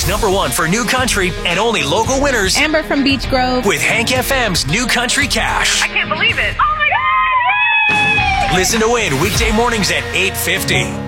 #1 for New Country and only local winners. Amber from Beach Grove. With Hank FM's New Country Cash. I can't believe it. Oh my God! Yay! Listen to win weekday mornings at 8:50.